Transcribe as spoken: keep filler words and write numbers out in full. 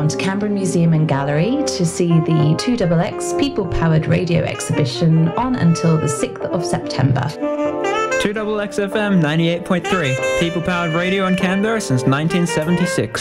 down to Canberra Museum and Gallery to see the two X X People Powered Radio exhibition on until the sixth of September. two X X F M ninety-eight point three, People Powered Radio in Canberra since nineteen seventy-six.